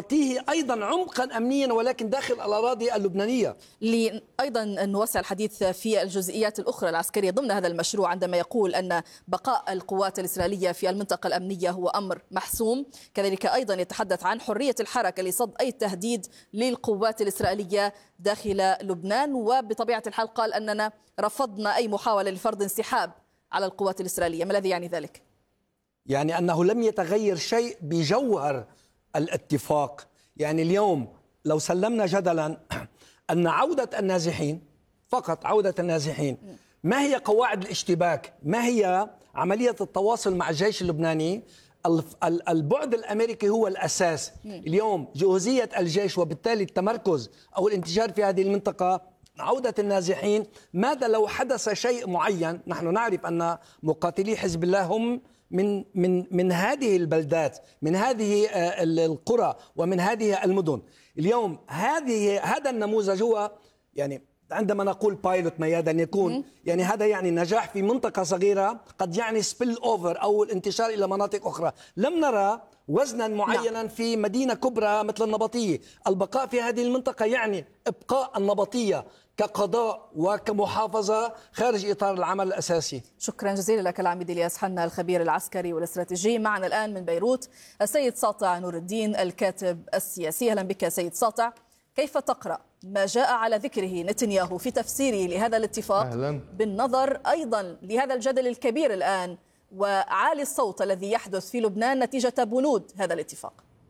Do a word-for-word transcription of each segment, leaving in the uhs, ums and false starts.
تعطيه أيضا عمقا أمنيا ولكن داخل الأراضي اللبنانية. أيضا نوسع الحديث في الجزئيات الأخرى العسكرية ضمن هذا المشروع، عندما يقول أن بقاء القوات الإسرائيلية في المنطقة الأمنية هو أمر محسوم، كذلك أيضا يتحدث عن حرية الحركة لصد أي تهديد للقوات الإسرائيلية داخل لبنان، وبطبيعة الحال قال أننا رفضنا أي محاولة لفرض انسحاب على القوات الإسرائيلية. ما الذي يعني ذلك؟ يعني أنه لم يتغير شيء بجوهر الاتفاق. يعني اليوم لو سلمنا جدلا أن عودة النازحين، فقط عودة النازحين، ما هي قواعد الاشتباك؟ ما هي عملية التواصل مع الجيش اللبناني؟ البعد الأمريكي هو الأساس. اليوم جهوزية الجيش وبالتالي التمركز أو الانتشار في هذه المنطقة، عودة النازحين. ماذا لو حدث شيء معين؟ نحن نعرف أن مقاتلي حزب الله هم من من من هذه البلدات، من هذه القرى ومن هذه المدن. اليوم هذه هذا النموذج هو يعني عندما نقول بايلوت ميادا يكون يعني هذا يعني نجاح في منطقة صغيرة قد يعني سبيل اوفر او الانتشار الى مناطق اخرى. لم نرى وزنا معينا في مدينة كبرى مثل النبطية. البقاء في هذه المنطقة يعني ابقاء النبطية كقضاء وكمحافظة خارج إطار العمل الأساسي. شكرا جزيلا لك العميد إلياس حنا الخبير العسكري والاستراتيجي. معنا الآن من بيروت السيد ساطع نور الدين الكاتب السياسي. أهلا بك سيد ساطع، كيف تقرأ ما جاء على ذكره نتنياهو في تفسيره لهذا الاتفاق؟ أهلا. بالنظر أيضا لهذا الجدل الكبير الآن وعالي الصوت الذي يحدث في لبنان نتيجة بنود هذا الاتفاق.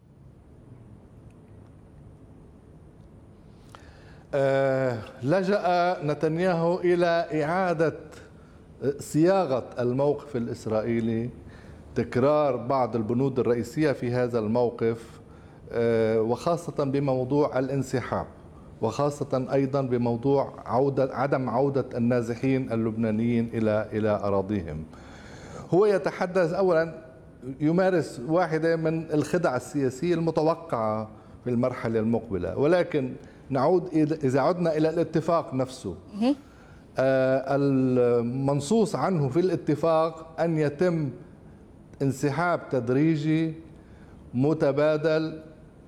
أه لجأ نتنياهو إلى إعادة صياغة الموقف الإسرائيلي، تكرار بعض البنود الرئيسية في هذا الموقف، أه وخاصة بموضوع الانسحاب، وخاصة أيضا بموضوع عودة عدم عودة النازحين اللبنانيين إلى إلى أراضيهم. هو يتحدث أولا، يمارس واحدة من الخدع السياسية المتوقعة في المرحلة المقبلة، ولكن نعود إذا عدنا إلى الاتفاق نفسه. آه المنصوص عنه في الاتفاق أن يتم انسحاب تدريجي متبادل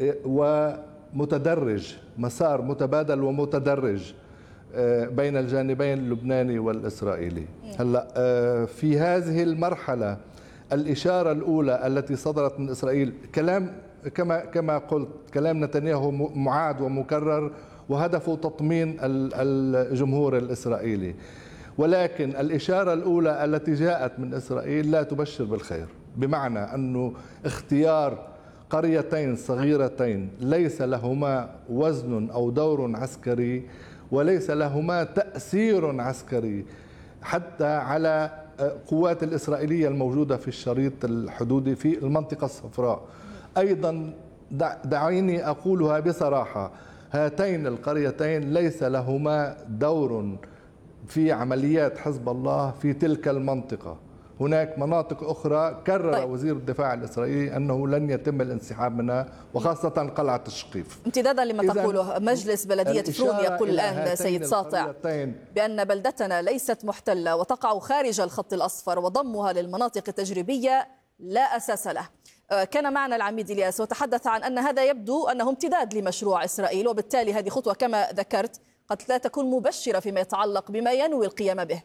ومتدرج، مسار متبادل ومتدرج بين الجانبين اللبناني والإسرائيلي. هلا في هذه المرحلة الإشارة الأولى التي صدرت من إسرائيل كلام كما كما قلت، كلام نتنياهو معاد ومكرر وهدفه تطمين الجمهور الإسرائيلي، ولكن الإشارة الأولى التي جاءت من إسرائيل لا تبشر بالخير، بمعنى أنه اختيار قريتين صغيرتين ليس لهما وزن أو دور عسكري وليس لهما تأثير عسكري حتى على قوات الإسرائيلية الموجودة في الشريط الحدودي في المنطقة الصفراء. أيضا دعيني أقولها بصراحة، هاتين القريتين ليس لهما دور في عمليات حزب الله في تلك المنطقة. هناك مناطق أخرى كرر طيب. وزير الدفاع الإسرائيلي أنه لن يتم الانسحاب منها، وخاصة قلعة الشقيف. امتدادا لما تقوله مجلس بلدية فرون يقول الآن سيد ساطع بأن بلدتنا ليست محتلة وتقع خارج الخط الأصفر، وضمها للمناطق التجريبية لا أساس له. كان معنا العميد إلياس وتحدث عن أن هذا يبدو أنه امتداد لمشروع إسرائيل، وبالتالي هذه خطوة كما ذكرت قد لا تكون مبشرة فيما يتعلق بما ينوي القيام به.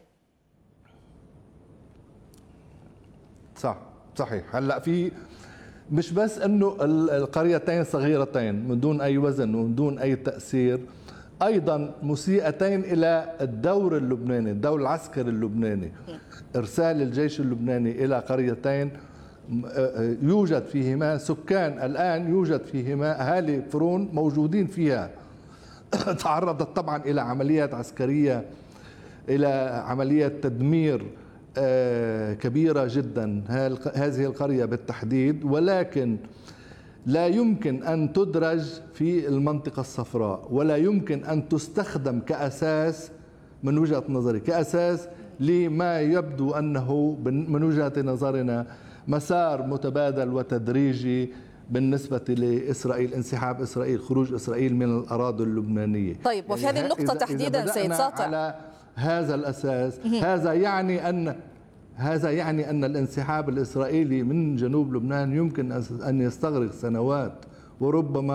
صح صحيح. هلا في مش بس انه القريتين صغيرتين من دون اي وزن ومن دون اي تاثير، ايضا مسيئتين الى الدور اللبناني، الدور العسكري اللبناني. ارسال الجيش اللبناني الى قريتين يوجد فيهما سكان، الان يوجد فيهما اهالي فرون موجودين فيها، تعرضت طبعا الى عمليات عسكريه، الى عمليات تدمير كبيرة جدا هذه القرية بالتحديد، ولكن لا يمكن أن تدرج في المنطقة الصفراء ولا يمكن أن تستخدم كأساس من وجهة نظري كأساس لما يبدو أنه من وجهة نظرنا مسار متبادل وتدريجي بالنسبة لإسرائيل، انسحاب إسرائيل، خروج إسرائيل من الأراضي اللبنانية. طيب وفي يعني هذه النقطة تحديدا سيد ساطع على هذا الأساس هذا يعني أن هذا يعني أن الانسحاب الإسرائيلي من جنوب لبنان يمكن أن يستغرق سنوات وربما